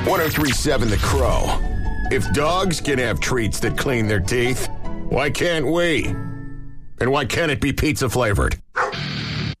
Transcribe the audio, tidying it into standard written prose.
1037 The Crow. If dogs can have treats that clean their teeth, why can't we? And why can't it be pizza flavored?